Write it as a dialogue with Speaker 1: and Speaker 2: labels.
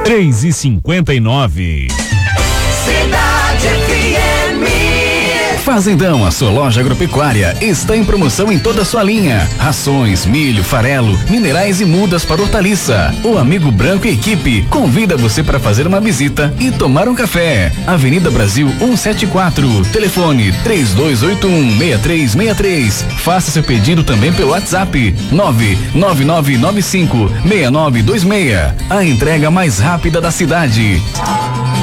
Speaker 1: 3,59.
Speaker 2: Cidade FM.
Speaker 3: Fazendão, a sua loja agropecuária, está em promoção em toda a sua linha. Rações, milho, farelo, minerais e mudas para hortaliça. O Amigo Branco e equipe convida você para fazer uma visita e tomar um café. Avenida Brasil 174, telefone 3281-6363. Faça seu pedido também pelo WhatsApp 99995-6926. A entrega mais rápida da cidade.